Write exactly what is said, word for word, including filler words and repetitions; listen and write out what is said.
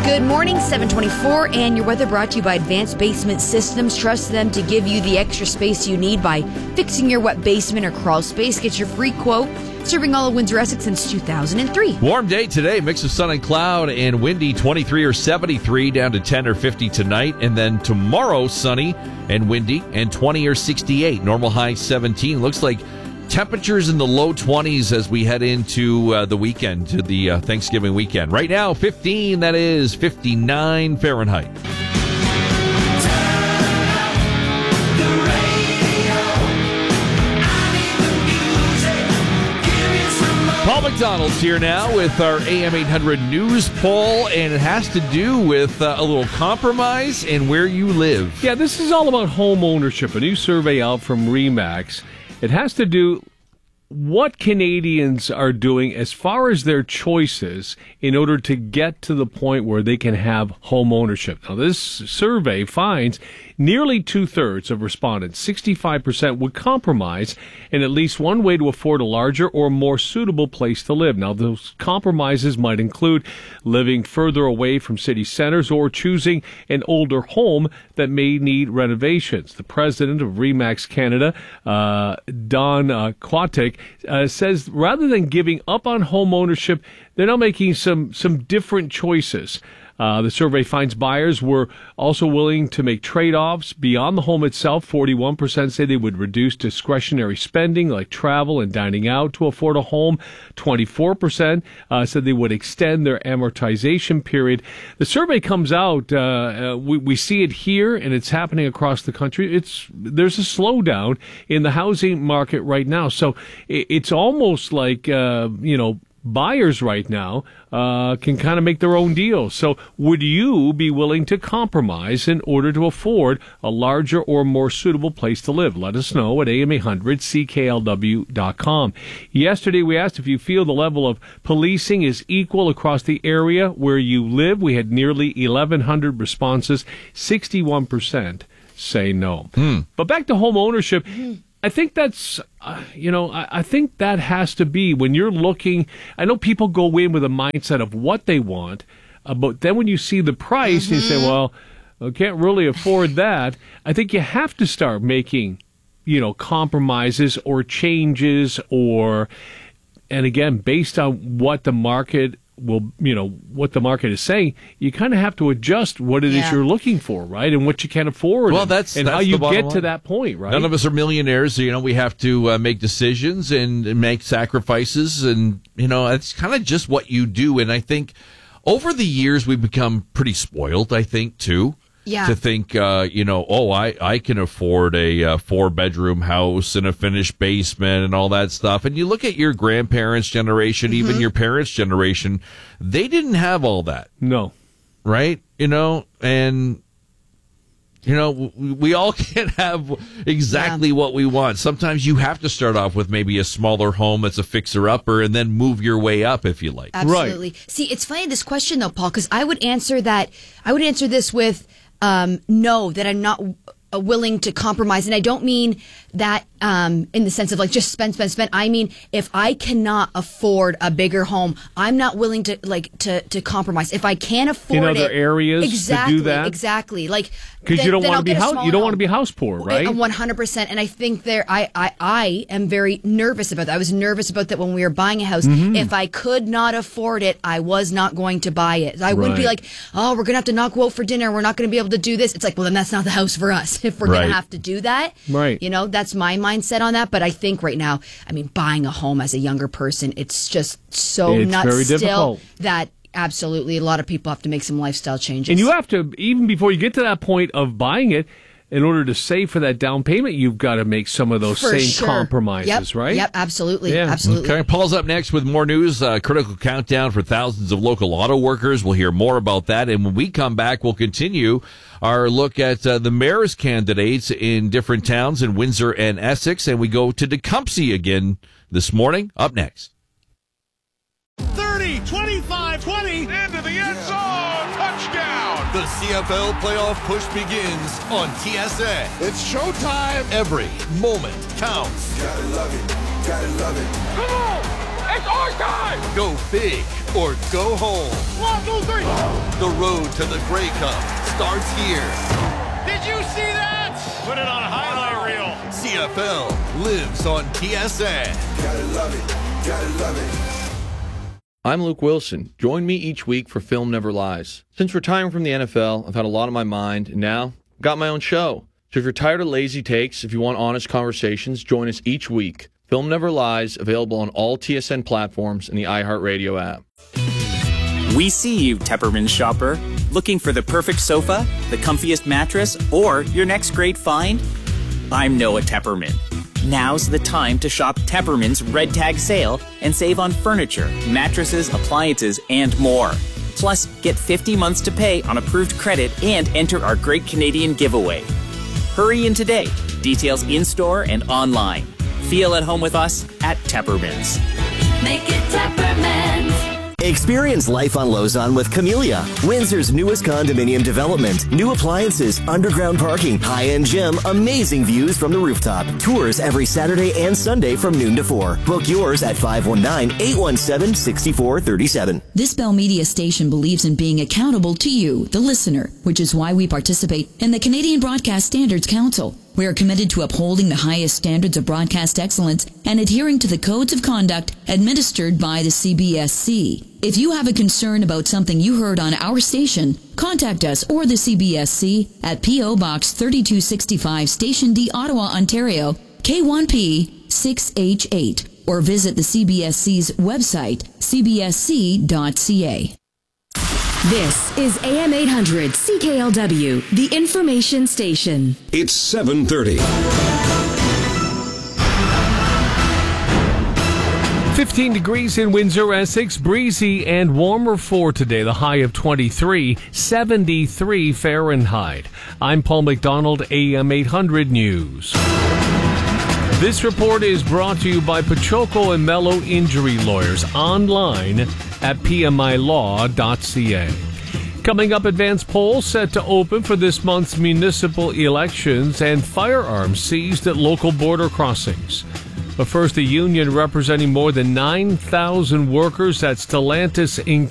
Good morning, seven twenty-four, and your weather brought to you by Advanced Basement Systems. Trust them to give you the extra space you need by fixing your wet basement or crawl space. Get your free quote. Serving all of Windsor, Essex since two thousand three. Warm day today, mix of sun and cloud and windy, twenty-three or seventy-three, down to ten or fifty tonight. And then tomorrow, sunny and windy and twenty or sixty-eight. Normal high seventeen. Looks like temperatures in the low twenties as we head into uh, the weekend, to the uh, Thanksgiving weekend. Right now, fifteen, that is fifty-nine Fahrenheit. Paul McDonald's here now with our A M eight hundred news poll, and it has to do with uh, a little compromise and where you live. Yeah, this is all about home ownership. A new survey out from RE/MAX. It has to do what Canadians are doing as far as their choices in order to get to the point where they can have home ownership. Now, this survey finds nearly two-thirds of respondents, sixty-five percent, would compromise in at least one way to afford a larger or more suitable place to live. Now, those compromises might include living further away from city centers or choosing an older home that may need renovations. The president of RE/MAX Canada, uh, Don uh, Kwatik, uh, says rather than giving up on home ownership, they're now making some, some different choices. Uh, the survey finds buyers were also willing to make trade-offs beyond the home itself. forty-one percent say they would reduce discretionary spending like travel and dining out to afford a home. twenty-four percent uh, said they would extend their amortization period. The survey comes out, uh, uh, we, we see it here, and it's happening across the country. It's There's a slowdown in the housing market right now. So it, it's almost like, uh, you know, buyers right now uh, can kind of make their own deals. So would you be willing to compromise in order to afford a larger or more suitable place to live? Let us know at A M eight hundred C K L W dot com. Yesterday we asked if you feel the level of policing is equal across the area where you live. We had nearly eleven hundred responses. sixty-one percent say no. Mm. But back to home ownership. I think that's, uh, you know, I, I think that has to be when you're looking. I know people go in with a mindset of what they want, uh, but then when you see the price, mm-hmm. you say, well, I can't really afford that. I think you have to start making, you know, compromises or changes or, and again, based on what the market will, you know, what the market is saying, you kind of have to adjust what it yeah. is you're looking for, right? And what you can afford. Well, and, that's and that's how you get line. to that point, right? None of us are millionaires, so, you know, we have to uh, make decisions and, and make sacrifices, and, you know, it's kind of just what you do. And I think over the years we've become pretty spoiled, I think, too. Yeah. To think, uh, you know, oh, I, I can afford a uh, four-bedroom house and a finished basement and all that stuff. And you look at your grandparents' generation, mm-hmm. even your parents' generation, they didn't have all that. No. Right? You know, and, you know, we all can't have exactly yeah. what we want. Sometimes you have to start off with maybe a smaller home that's a fixer-upper and then move your way up if you like. Absolutely. Right. See, it's funny, this question, though, Paul, because I would answer that, I would answer this with, Um, no, that I'm not uh, willing to compromise. And I don't mean that um, in the sense of like just spend, spend, spend. I mean, if I cannot afford a bigger home, I'm not willing to like to, to compromise. If I can't afford in other it, areas exactly, to do that, exactly, like because you don't want to be house, you don't want to be house poor, right? One hundred percent. And I think there, I, I, I am very nervous about that. I was nervous about that when we were buying a house. Mm-hmm. If I could not afford it, I was not going to buy it. I wouldn't right. be like, oh, we're gonna have to not go out for dinner. We're not going to be able to do this. It's like, well, then that's not the house for us. If we're right. going to have to do that, right? You know, that's my mindset on that. But I think right now, I mean, buying a home as a younger person, it's just so it's nuts very still difficult. that absolutely a lot of people have to make some lifestyle changes. And you have to, even before you get to that point of buying it, in order to save for that down payment, you've got to make some of those for same sure. compromises, yep. right? Yep, absolutely, yeah. absolutely. Okay, Paul's up next with more news. Uh, critical countdown for thousands of local auto workers. We'll hear more about that. And when we come back, we'll continue our look at uh, the mayor's candidates in different towns in Windsor and Essex. And we go to Tecumseh again this morning. Up next. thirty, twenty-five, twenty, into the end zone, touchdown. The C F L playoff push begins on T S A. It's showtime. Every moment counts. Gotta love it, gotta love it. Come on, It's our time! Go big or go home. One, two, three! The road to the Grey Cup starts here. Did you see that? Put it on highlight reel. C F L lives on T S N. Gotta love it. Gotta love it. I'm Luke Wilson. Join me each week for Film Never Lies. Since retiring from the N F L, I've had a lot on my mind, and now I've got my own show. So if you're tired of lazy takes, if you want honest conversations, join us each week. Film Never Lies, available on all T S N platforms and the iHeartRadio app. We see you, Tepperman shopper. Looking for the perfect sofa, the comfiest mattress, or your next great find? I'm Noah Tepperman. Now's the time to shop Tepperman's Red Tag Sale and save on furniture, mattresses, appliances, and more. Plus, get fifty months to pay on approved credit and enter our Great Canadian Giveaway. Hurry in today. Details in-store and online. Feel at home with us at Tepperman's. Make it Tepperman's. Experience life on Lausanne with Camellia, Windsor's newest condominium development. New appliances, underground parking, high-end gym, amazing views from the rooftop. Tours every Saturday and Sunday from noon to four. Book yours at five one nine, eight one seven, six four three seven. This Bell Media station believes in being accountable to you, the listener, which is why we participate in the Canadian Broadcast Standards Council. We are committed to upholding the highest standards of broadcast excellence and adhering to the codes of conduct administered by the C B S C. If you have a concern about something you heard on our station, contact us or the C B S C at P O Box thirty-two sixty-five, Station D, Ottawa, Ontario, K one P six H eight, or visit the C B S C's website, c b s c dot c a. This is A M eight hundred C K L W, the information station. It's seven thirty. fifteen degrees in Windsor, Essex, breezy and warmer for today. The high of twenty-three, seventy-three Fahrenheit. I'm Paul McDonald, A M eight hundred News. This report is brought to you by Pachoco and Mello Injury Lawyers, online at p m i law dot c a. Coming up, advanced polls set to open for this month's municipal elections and firearms seized at local border crossings. But first, the union representing more than nine thousand workers at Stellantis in